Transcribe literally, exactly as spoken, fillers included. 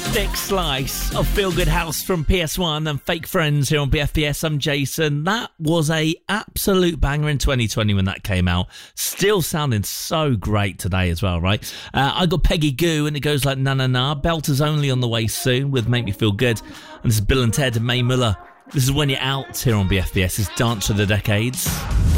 Thick slice of Feel Good House from P S one and Fake Friends here on B F B S. I'm Jason. That was a absolute banger in twenty twenty when that came out. Still sounding so great today as well, right? Uh, I got Peggy Goo and it goes like na na na. Belters Only on the way soon with Make Me Feel Good. And this is Bill and Ted and Mae Muller. This is When You're Out here on B F B S. It's Dance of the Decades.